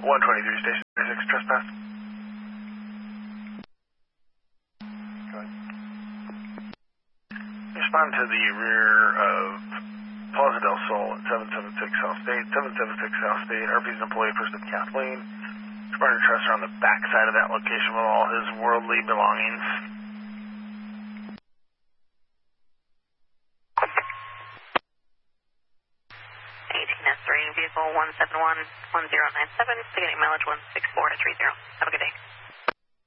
123 Station 36, trespass. Go ahead. Respond to the rear of Plaza del Sol at 776 South State. 776 South State, RP's employee, first name Kathleen. Responding to Trester on the back side of that location with all his worldly belongings. 18S3, vehicle 1711097, beginning mileage 164 to 30. Have a good day.